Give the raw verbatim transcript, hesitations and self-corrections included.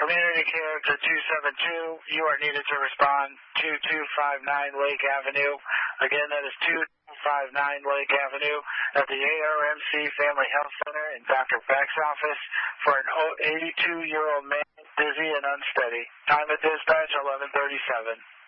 Community care to two seven two. You are needed to respond two two five nine Lake Avenue. Again, that is two two five nine Lake Avenue at the A R M C Family Health Center in Doctor Beck's office for an eighty-two-year-old man, dizzy and unsteady. Time of dispatch, eleven thirty-seven.